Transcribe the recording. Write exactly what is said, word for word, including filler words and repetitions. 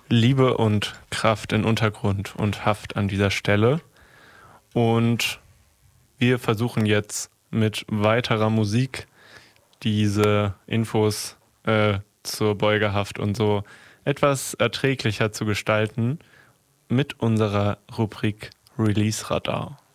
Liebe und Kraft in Untergrund und Haft an dieser Stelle. Und wir versuchen jetzt mit weiterer Musik diese Infos äh, zur Beugehaft und so etwas erträglicher zu gestalten mit unserer Rubrik Release Radar.